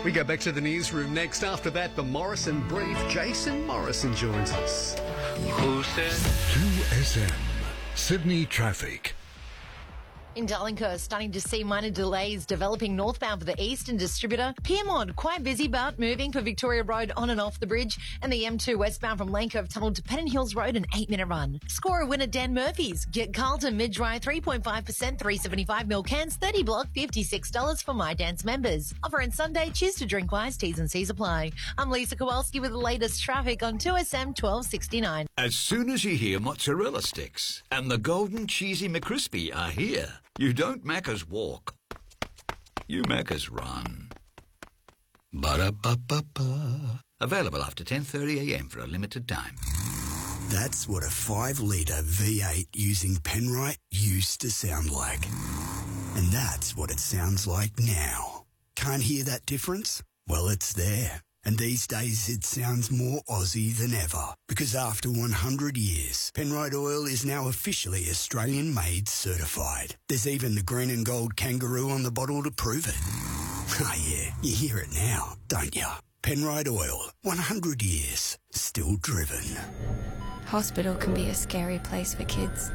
We go back to the newsroom next. After that, the Morrison Brief. Jason Morrison joins us. Who said? 2SM Sydney traffic. In Darlinghurst, starting to see minor delays developing northbound for the Eastern distributor. Pyrmont, quite busy but moving for Victoria Road on and off the bridge. And the M2 westbound from Lane Cove Tunnel to Pennant Hills Road, an 8-minute run. Score a winner, Dan Murphy's. Get Carlton mid-dry 3.5%, 375 ml cans, 30 block, $56 for My Dance members. Offer on Sunday. Choose to drink wise. T's and C's apply. I'm Lisa Kowalski with the latest traffic on 2SM 1269. As soon as you hear mozzarella sticks and the golden cheesy McCrispy are here, you don't Macca's walk. You Macca's run. Ba-da-ba-ba-ba. Available after 10:30am for a limited time. That's what a 5-litre V8 using Penrite used to sound like. And that's what it sounds like now. Can't hear that difference? Well, it's there. And these days it sounds more Aussie than ever. Because after 100 years, Penrite Oil is now officially Australian-made certified. There's even the green and gold kangaroo on the bottle to prove it. Ah, yeah, you hear it now, don't you? Penrite Oil, 100 years, still driven. Hospital can be a scary place for kids.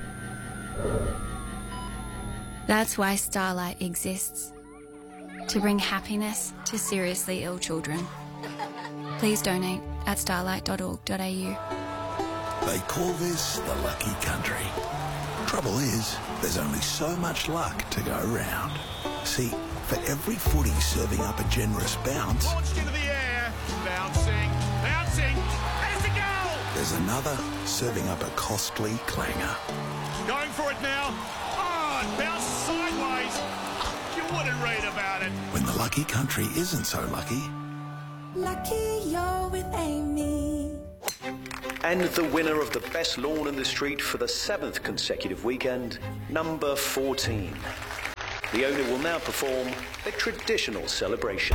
That's why Starlight exists. To bring happiness to seriously ill children. Please donate at starlight.org.au. They call this the lucky country. Trouble is, there's only so much luck to go round. See, for every footy serving up a generous bounce, launched into the air, bouncing, there's the goal! There's another serving up a costly clanger. Going for it now. Oh, it bounced sideways. You wouldn't read about it. When the lucky country isn't so lucky. Lucky you're with Amy. And the winner of the best lawn in the street for the 7th consecutive weekend, number 14. The owner will now perform a traditional celebration.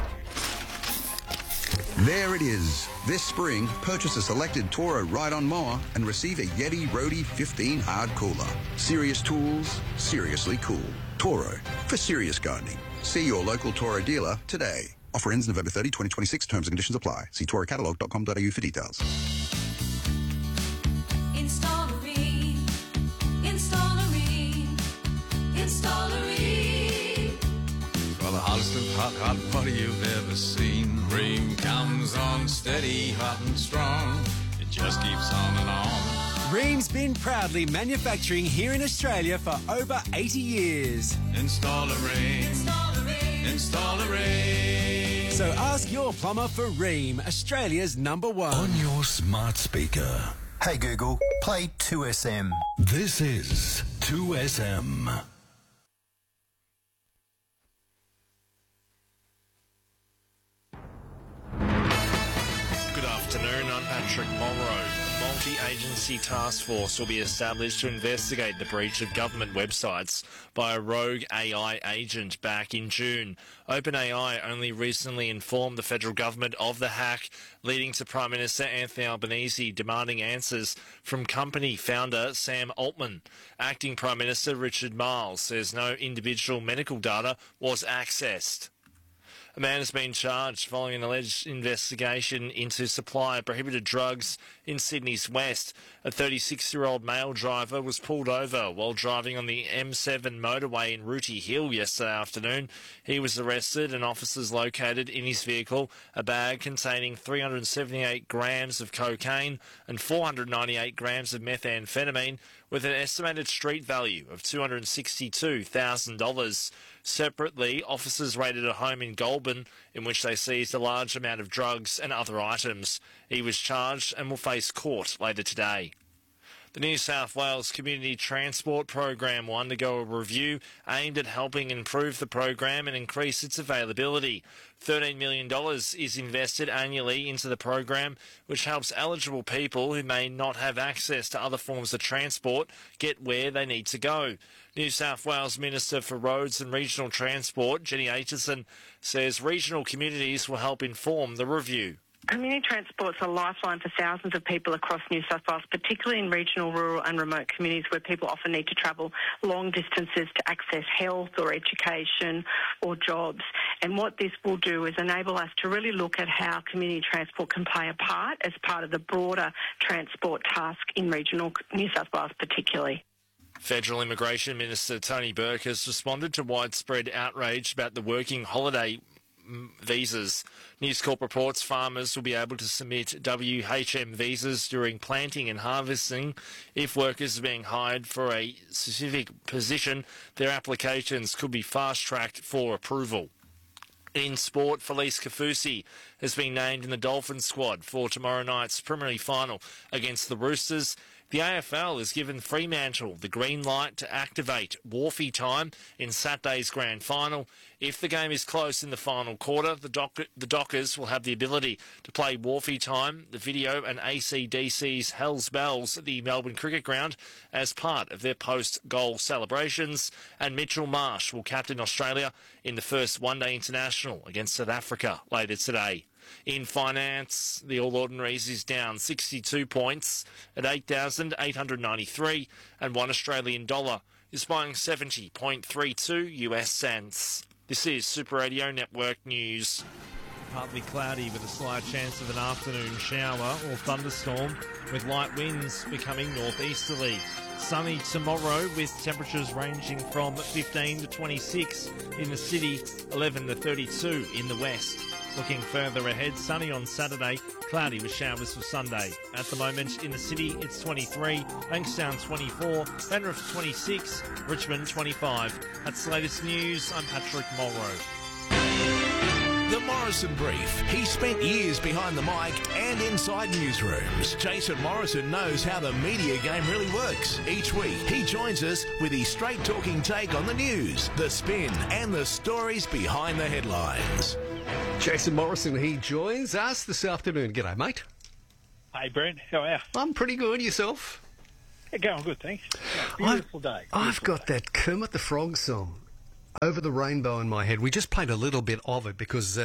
There it is. This spring, purchase a selected Toro ride-on mower and receive a Yeti Roadie 15 hard cooler. Serious tools, seriously cool. Toro, for serious gardening. See your local Toro dealer today. Offer ends November 30, 2026. Terms and conditions apply. See torocatalog.com.au for details. Installery. For the hottest of hot butter you've ever seen. Ream comes on steady, hot and strong. It just keeps on and on. Ream's been proudly manufacturing here in Australia for over 80 years. Install a Ream. Install a Ream. So ask your plumber for Ream, Australia's number one. On your smart speaker. Hey Google, play 2SM. This is 2SM. Good afternoon, I'm Patrick Monroe. A multi-agency task force will be established to investigate the breach of government websites by a rogue AI agent back in June. OpenAI only recently informed the federal government of the hack, leading to Prime Minister Anthony Albanese demanding answers from company founder Sam Altman. Acting Prime Minister Richard Marles says no individual medical data was accessed. A man has been charged following an alleged investigation into supply of prohibited drugs in Sydney's west. A 36-year-old male driver was pulled over while driving on the M7 motorway in Rooty Hill yesterday afternoon. He was arrested and officers located in his vehicle a bag containing 378 grams of cocaine and 498 grams of methamphetamine with an estimated street value of $262,000. Separately, officers raided a home in Goulburn in which they seized a large amount of drugs and other items. He was charged and will face court later today. The New South Wales Community Transport Program will undergo a review aimed at helping improve the program and increase its availability. $13 million is invested annually into the program, which helps eligible people who may not have access to other forms of transport get where they need to go. New South Wales Minister for Roads and Regional Transport, Jenny Aitchison, says regional communities will help inform the review. Community transport's a lifeline for thousands of people across New South Wales, particularly in regional, rural and remote communities where people often need to travel long distances to access health or education or jobs. And what this will do is enable us to really look at how community transport can play a part as part of the broader transport task in regional New South Wales particularly. Federal Immigration Minister Tony Burke has responded to widespread outrage about the working holiday visas. News Corp reports farmers will be able to submit WHM visas during planting and harvesting. If workers are being hired for a specific position, their applications could be fast-tracked for approval. In sport, Felice Kafusi has been named in the Dolphins squad for tomorrow night's preliminary final against the Roosters. The AFL has given Fremantle the green light to activate Wharfie time in Saturday's grand final. If the game is close in the final quarter, the Dockers will have the ability to play Wharfie time, the video and ACDC's Hells Bells at the Melbourne Cricket Ground as part of their post-goal celebrations. And Mitchell Marsh will captain Australia in the first one-day international against South Africa later today. In finance, the All Ordinaries is down 62 points at 8,893, and one Australian dollar is buying 70.32 US cents. This is Super Radio Network News. Partly cloudy with a slight chance of an afternoon shower or thunderstorm, with light winds becoming northeasterly. Sunny tomorrow with temperatures ranging from 15 to 26 in the city, 11 to 32 in the west. Looking further ahead, sunny on Saturday, cloudy with showers for Sunday. At the moment in the city, it's 23, Bankstown 24, Penrith 26, Richmond 25. That's the latest news. I'm Patrick Mulroe. The Morrison Brief. He spent years behind the mic and inside newsrooms. Jason Morrison knows how the media game really works. Each week, he joins us with his straight-talking take on the news, the spin, and the stories behind the headlines. Jason Morrison, he joins us this afternoon. G'day, mate. Hey, Brent. How are you? I'm pretty good. Yourself? Yeah, going good, thanks. Beautiful day. I've got that Kermit the Frog song, Over the Rainbow, in my head. We just played a little bit of it because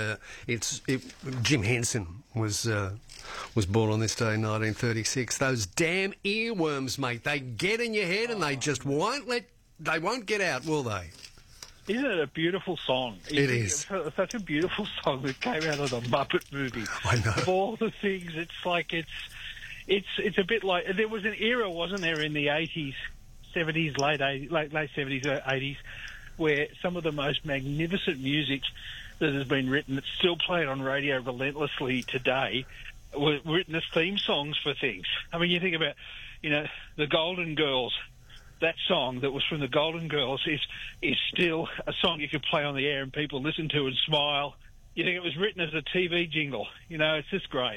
Jim Henson was born on this day in 1936. Those damn earworms, mate, they get in your head and they just won't get out, will they? Isn't it a beautiful song? It is. Such a beautiful song that came out of the Muppet movie. I know. Of all the things, it's like it's a bit like there was an era, wasn't there, in the 80s, 70s, late 70s, 80s, where some of the most magnificent music that has been written, that's still played on radio relentlessly today, were written as theme songs for things. I mean, you think about, the Golden Girls. That song that was from the Golden Girls is still a song you could play on the air and people listen to and smile. You think it was written as a TV jingle. It's just great.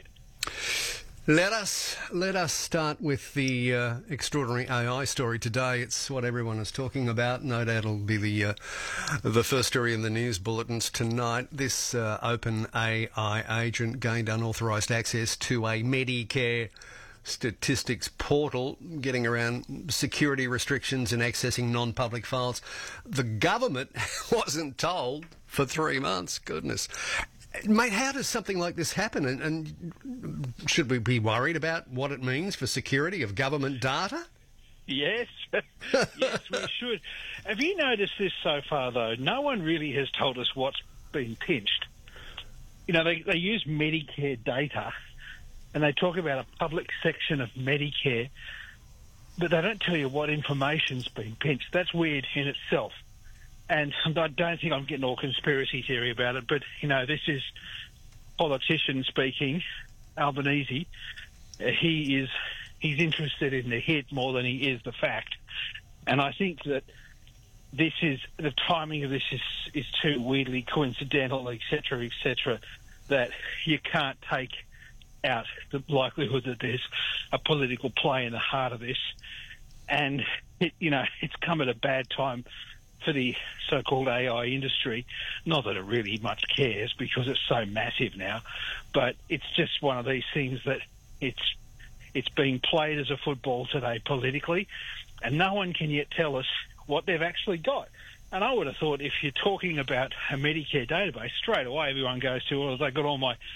Let us start with the extraordinary AI story today. It's what everyone is talking about. No doubt it'll be the first story in the news bulletins tonight. This open AI agent gained unauthorised access to a Medicare statistics portal, getting around security restrictions and accessing non-public files. The government wasn't told for 3 months. Goodness. Mate, how does something like this happen? And should we be worried about what it means for security of government data? Yes. Yes, we should. Have you noticed this so far, though? No one really has told us what's been pinched. They use Medicare data, and they talk about a public section of Medicare, but they don't tell you what information's been pinched. That's weird in itself. And I don't think I'm getting all conspiracy theory about it, but, this is politician speaking, Albanese. He's interested in the hit more than he is the fact. And I think that the timing of this is too weirdly coincidental, et cetera, that you can't take out the likelihood that there's a political play in the heart of this. And, it's come at a bad time for the so-called AI industry. Not that it really much cares because it's so massive now, but it's just one of these things that it's being played as a football today politically, and no one can yet tell us what they've actually got. And I would have thought if you're talking about a Medicare database, straight away everyone goes to, well, they've got all my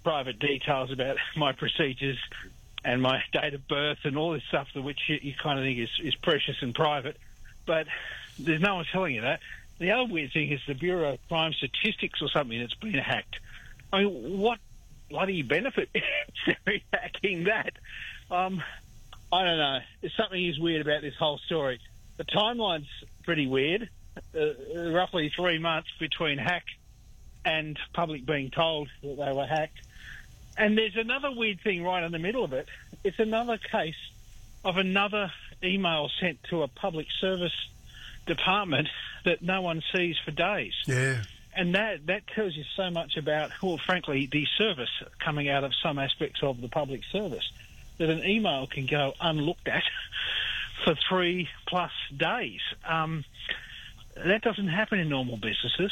private details about my procedures and my date of birth and all this stuff, which you kind of think is precious and private. But there's no one telling you that. The other weird thing is the Bureau of Crime Statistics or something that's been hacked. I mean, what bloody benefit is there in hacking that? I don't know. There's something is weird about this whole story. The timeline's pretty weird. Roughly 3 months between hack and public being told that they were hacked. And there's another weird thing right in the middle of it. It's another case of another email sent to a public service department that no one sees for days. Yeah. And that tells you so much about, well, frankly, the service coming out of some aspects of the public service, that an email can go unlooked at for 3+ days. That doesn't happen in normal businesses.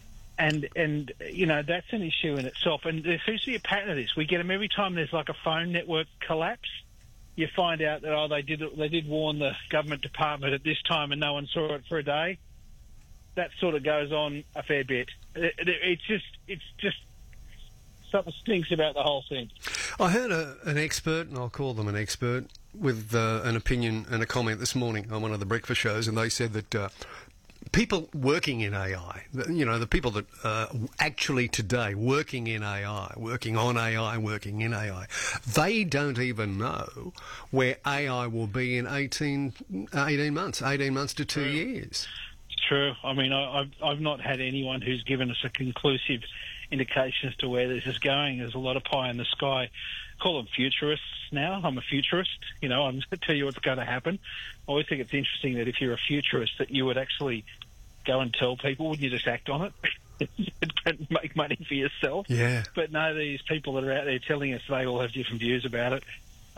And you know, that's an issue in itself. And there seems to be a pattern of this. We get them every time there's like a phone network collapse. You find out that, they did warn the government department at this time and no one saw it for a day. That sort of goes on a fair bit. It's just something stinks about the whole thing. I heard an expert, and I'll call them an expert, with an opinion and a comment this morning on one of the breakfast shows, and they said that people working in AI, you know, the people that actually today working in AI, working on AI, working in AI, they don't even know where AI will be in 18 months to 2 years. It's true. I mean, I've not had anyone who's given us a conclusive indication as to where this is going. There's a lot of pie in the sky. Call them futurists now. I'm a futurist. You know, I'm going to tell you what's going to happen. I always think it's interesting that if you're a futurist, that you would actually go and tell people. Wouldn't you just act on it and make money for yourself? Yeah. But no, these people that are out there telling us they all have different views about it.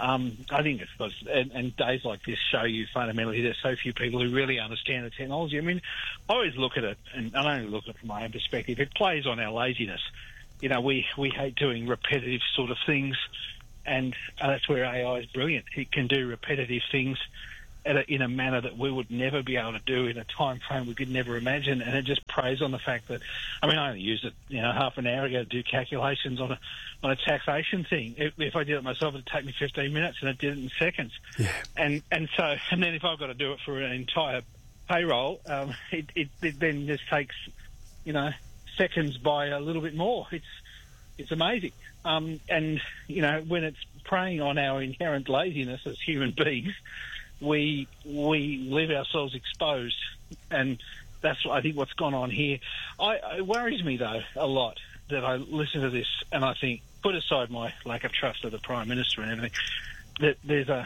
I think it's because, and days like this show you fundamentally there's so few people who really understand the technology. I mean, I always look at it, and I only look at it from my own perspective. It plays on our laziness. You know, we hate doing repetitive sort of things, and that's where AI is brilliant. It can do repetitive things in a manner that we would never be able to do in a time frame we could never imagine, and it just preys on the fact that, I mean, I only used it, you know, half an hour ago to do calculations on a taxation thing. If I did it myself, it'd take me 15 minutes, and it did it in seconds. Yeah. And then if I've got to do it for an entire payroll, it then just takes, you know, seconds by a little bit more. It's amazing. And you know, when it's preying on our inherent laziness as human beings, we leave ourselves exposed, and that's I think what's gone on here. It worries me though a lot that I listen to this and I think, put aside my lack of trust of the Prime Minister and everything, that there's a,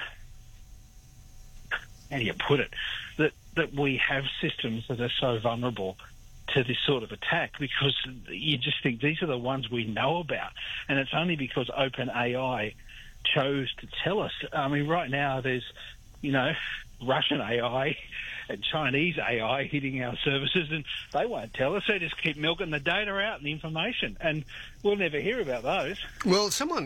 how do you put it, that we have systems that are so vulnerable to this sort of attack, because you just think these are the ones we know about, and it's only because OpenAI chose to tell us. I mean, right now there's, you know, Russian AI and Chinese AI hitting our services, and they won't tell us. They just keep milking the data out and the information, and we'll never hear about those. Well, someone